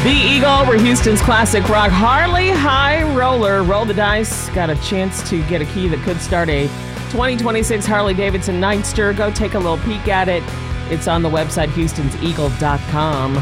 The Eagle over Houston's classic rock Harley High Roller. Roll the dice. Got a chance to get a key that could start a 2026 Harley-Davidson Nightster. Go take a little peek at it. It's on the website HoustonsEagle.com.